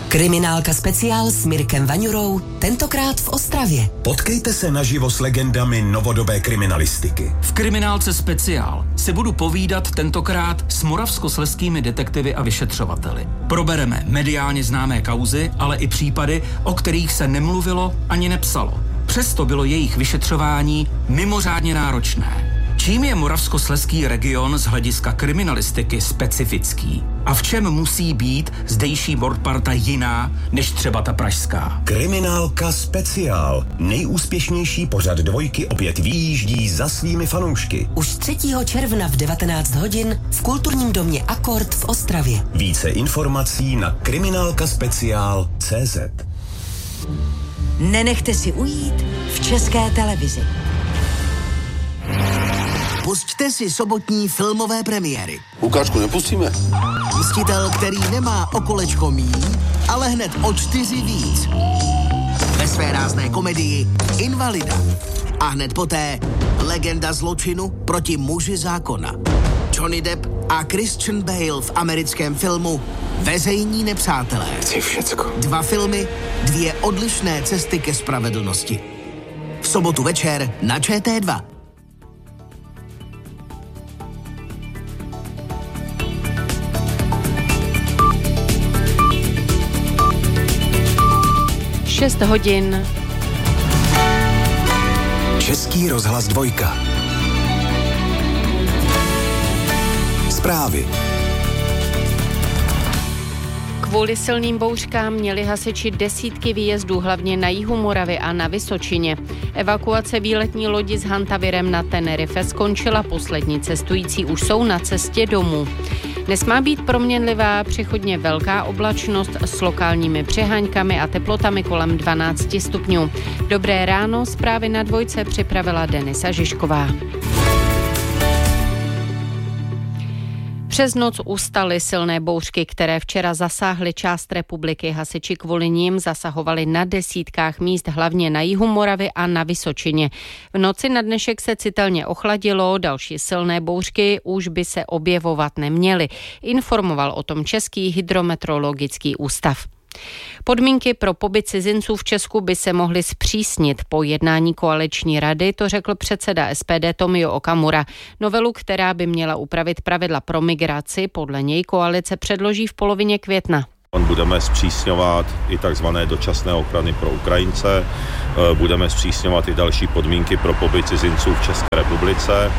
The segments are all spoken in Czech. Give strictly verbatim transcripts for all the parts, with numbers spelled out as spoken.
Kriminálka speciál s Mirkem Vaňurou, tentokrát v Ostravě. Potkejte se naživo s legendami novodobé kriminalistiky. V Kriminálce speciál si budu povídat tentokrát s moravskoslezskými detektivy a vyšetřovateli. Probereme mediálně známé kauzy, ale i případy, o kterých se nemluvilo ani nepsalo. Přesto bylo jejich vyšetřování mimořádně náročné. Čím je moravskoslezský region z hlediska kriminalistiky specifický? A v čem musí být zdejší mordparta jiná než třeba ta pražská? Kriminálka speciál. Nejúspěšnější pořad dvojky opět vyjíždí za svými fanoušky. Už třetího června v devatenáct hodin v kulturním domě Akord v Ostravě. Více informací na kriminálkaspeciál tečka cé zet. Nenechte si ujít v České televizi. Pusťte si sobotní filmové premiéry. Lukáčku, nepustíme? Hostitel, který nemá o kolečko míň, ale hned o čtyři víc. Ve své rázné komedii Invalida. A hned poté legenda zločinu proti muži zákona. Johnny Depp a Christian Bale v americkém filmu Vezejní nepřátelé. Chci všecko. Dva filmy, dvě odlišné cesty ke spravedlnosti. V sobotu večer na Č T dva. šest hodin. Český rozhlas dvojka. Zprávy. Kvůli silným bouřkám měli hasiči desítky výjezdů, hlavně na jihu Moravy a na Vysočině. Evakuace výletní lodi s Hantavirem na Tenerife skončila, poslední cestující už jsou na cestě domů. Dnes má být proměnlivá, přechodně velká oblačnost s lokálními přeháňkami a teplotami kolem dvanáct stupňů. Dobré ráno, zprávy na dvojce připravila Denisa Žižková. Přes noc ustaly silné bouřky, které včera zasáhly část republiky. Hasiči kvůli nim zasahovali na desítkách míst, hlavně na jihu Moravy a na Vysočině. V noci na dnešek se citelně ochladilo, další silné bouřky už by se objevovat neměly. Informoval o tom Český hydrometeorologický ústav. Podmínky pro pobyt cizinců v Česku by se mohly zpřísnit po jednání koaliční rady, to řekl předseda S P D Tomio Okamura. Novelu, která by měla upravit pravidla pro migraci, podle něj koalice předloží v polovině května. Budeme zpřísňovat i takzvané dočasné ochrany pro Ukrajince, budeme zpřísňovat i další podmínky pro pobyt cizinců v České republice.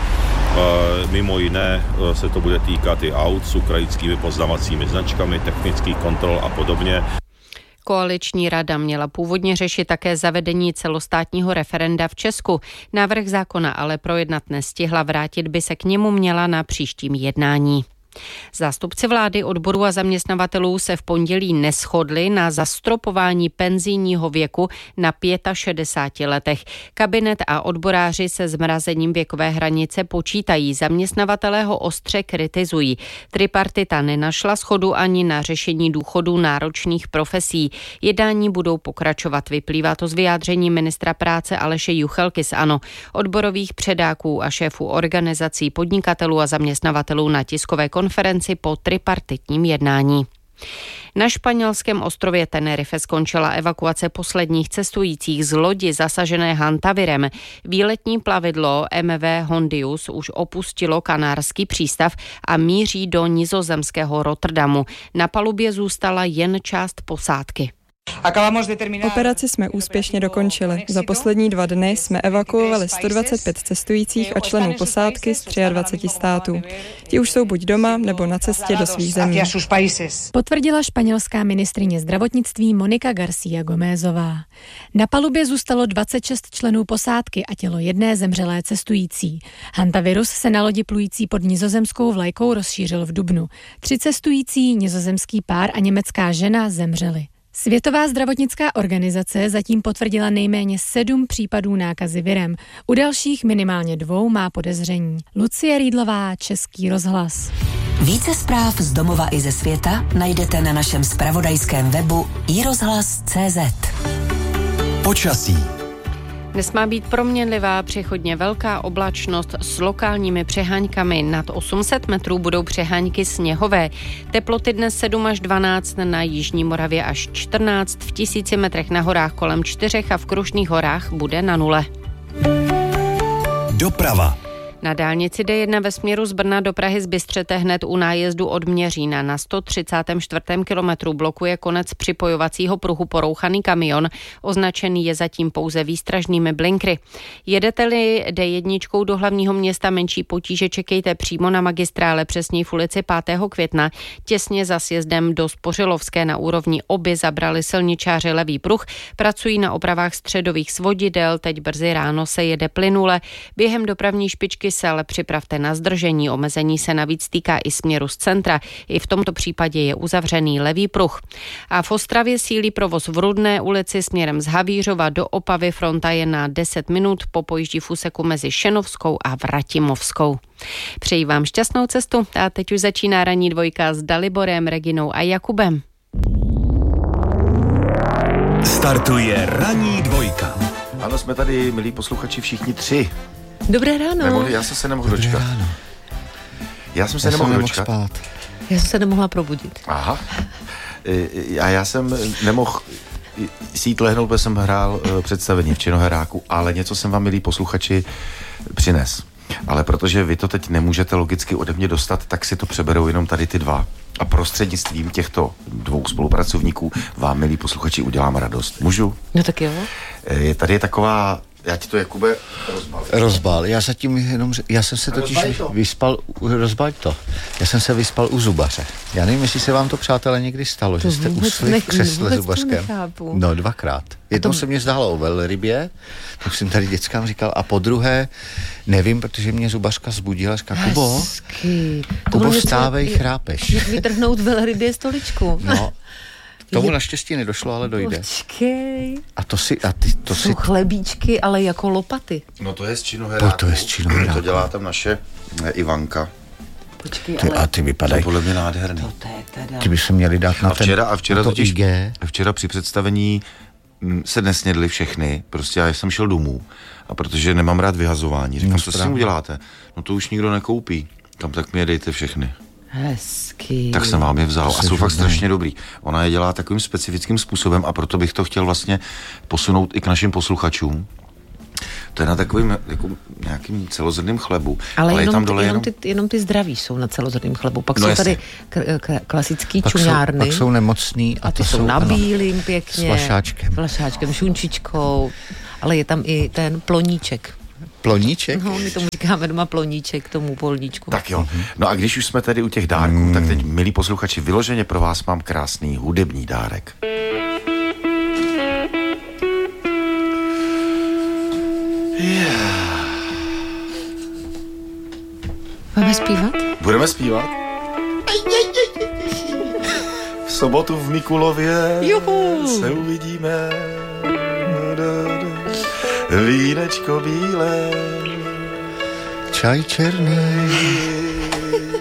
Mimo jiné se to bude týkat i aut s ukrajinskými poznavacími značkami, technických kontrol a podobně. Koaliční rada měla původně řešit také zavedení celostátního referenda v Česku. Návrh zákona ale projednat nestihla, vrátit by se k němu měla na příštím jednání. Zástupci vlády, odborů a zaměstnavatelů se v pondělí neshodli na zastropování penzijního věku na šedesáti pěti letech. Kabinet a odboráři se zmrazením věkové hranice počítají, zaměstnavatelé ho ostře kritizují. Tripartita nenašla shodu ani na řešení důchodů náročných profesí. Jednání budou pokračovat, vyplývá to z vyjádření ministra práce Aleše Juchelky z ANO, odborových předáků a šéfů organizací podnikatelů a zaměstnavatelů na tiskové konferenci po tripartitním jednání. Na španělském ostrově Tenerife skončila evakuace posledních cestujících z lodi zasažené Hantavirem. Výletní plavidlo M V Hondius už opustilo kanárský přístav a míří do nizozemského Rotterdamu. Na palubě zůstala jen část posádky. Operaci jsme úspěšně dokončili. Za poslední dva dny jsme evakuovali sto dvacet pět cestujících a členů posádky z dvaceti třech států. Ti už jsou buď doma, nebo na cestě do svých zemí. Potvrdila španělská ministryně zdravotnictví Monika García Gomézová. Na palubě zůstalo dvacet šest členů posádky a tělo jedné zemřelé cestující. Hantavirus se na lodi plující pod nizozemskou vlajkou rozšířil v dubnu. Tři cestující, nizozemský pár a německá žena zemřeli. Světová zdravotnická organizace zatím potvrdila nejméně sedm případů nákazy virem. U dalších minimálně dvou má podezření. Lucie Rýdlová, Český rozhlas. Více zpráv z domova i ze světa najdete na našem zpravodajském webu i rozhlas tečka cé zet. Počasí. Dnes má být proměnlivá, přechodně velká oblačnost s lokálními přeháňkami. Nad osm set metrů budou přeháňky sněhové. Teploty dnes sedm až dvanáct, na jižní Moravě až čtrnáct, v tisíci metrech na horách kolem čtyřech a v Krušných horách bude na nule. Doprava. Na dálnici D jedna ve směru z Brna do Prahy z Bystřete hned u nájezdu od Měřína na sto třicátém čtvrtém kilometru blokuje konec připojovacího pruhu porouchaný kamion. Označený je zatím pouze výstražnými blinkry. Jedete-li D jedna do hlavního města, menší potíže čekejte přímo na magistrále, přesněji v ulici pátého května. Těsně za sjezdem do Spořilovské na úrovni Oby zabrali silničáři levý pruh. Pracují na opravách středových svodidel, teď brzy ráno se jede plynule. Během dopravní špičky se ale připravte na zdržení. Omezení se navíc týká i směru z centra. I v tomto případě je uzavřený levý pruh. A v Ostravě sílí provoz v Rudné ulici směrem z Havířova do Opavy. Fronta je na deset minut, popojíždí v úseku mezi Šenovskou a Vratimovskou. Přeji vám šťastnou cestu a teď už začíná ranní dvojka s Daliborem, Reginou a Jakubem. Startuje ranní dvojka. Ano, jsme tady, milí posluchači, všichni tři. Dobré ráno. Nemohli, já jsem se nemohl Dobré dočkat. Ráno. Já jsem se já nemohl dočkat. Spát. Já jsem se nemohla probudit. Aha. A já jsem nemohl si jít lehnout, protože jsem hrál představení v Činoheráku, ale něco jsem vám, milí posluchači, přines. Ale protože vy to teď nemůžete logicky ode mě dostat, tak si to přeberou jenom tady ty dva. A prostřednictvím těchto dvou spolupracovníků vám, milí posluchači, udělám radost. Můžu? No tak jo. Je, tady je taková... Já ti to, Jakube, rozbal. Rozbal. Já zatím jenom, já jsem se totiž vyspal, rozbal to. Já jsem se vyspal u zubaře. Já nevím, jestli se vám to, přátelé, někdy stalo, to že jste usli v křesle zubařském. No, dvakrát. Jednou se mě zdálo o velrybě, tak jsem tady dětskám říkal, a po druhé, nevím, protože mě zubařka zbudila, říká, Kubo, Kubo, vstávej, chrápeš. Jak vytrhnout velrybě stoličku. No. Tomu je... naštěstí nedošlo, ale dojde. Počkej. A to si... A ty, to Jsou si... chlebíčky, ale jako lopaty. No to je z Činoheráku. To je z Činoheráku. To dělá tam naše Ivanka. Počkej, ty, ale... A ty vypadají. To podle mě nádherný. To je teda... Ty by se měli dát na a včera, ten, a včera na to totiž, I G. Včera při představení m, se nesnědli všechny. Prostě já jsem šel domů. A protože nemám rád vyhazování. Říkám, no, co s tím uděláte? No to už nikdo nekoupí. Tam tak mě dejte všechny. Hezky. Tak jsem vám je vzal a jsou fakt strašně dobrý. Ona je dělá takovým specifickým způsobem a proto bych to chtěl vlastně posunout i k našim posluchačům. To je na takovým jako nějakým celozrnným chlebu. Ale, ale jenom, je tam dole jenom, jenom... Ty, jenom ty zdraví jsou na celozrnným chlebu. Pak no jsou jasně. tady k, k, klasický pak čuňárny. Jsou, pak jsou nemocný. A, a ty to jsou, jsou na bílým ano, pěkně. S flašáčkem. Flašáčkem, šunčičkou. Ale je tam i ten ploníček. Ploníček? No, my tomu říkáme doma ploníček, tomu polníčku. Tak jo. No a když už jsme tady u těch dárků, mm. tak teď, milí posluchači, vyloženě pro vás mám krásný hudební dárek. Yeah. Budeme zpívat? Budeme zpívat? V sobotu v Mikulově Juhu. Se uvidíme. Vínečko bílé, čaj černý,